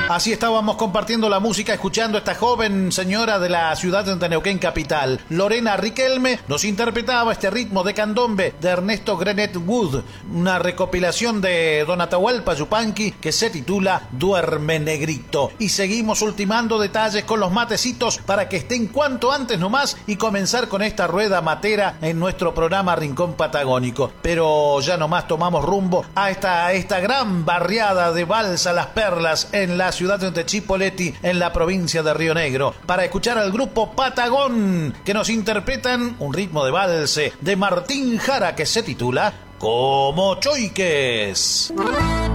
Así estábamos compartiendo la música, escuchando a esta joven señora de la ciudad de Neuquén capital. Lorena Riquelme nos interpretaba este ritmo de candombe de Ernesto Grenet Wood, una recopilación de Don Atahualpa Yupanqui que se titula Duerme Negrito. Y seguimos ultimando detalles con los matecitos para que estén cuanto antes nomás y comenzar con esta rueda matera en nuestro programa Rincón Patagónico. Pero ya nomás tomamos rumbo a esta gran barriada de Balsa Las Perlas en la ciudad de Chipoleti, en la provincia de Río Negro, para escuchar al grupo Patagón, que nos interpretan un ritmo de valse de Martín Jara que se titula Como Choiques.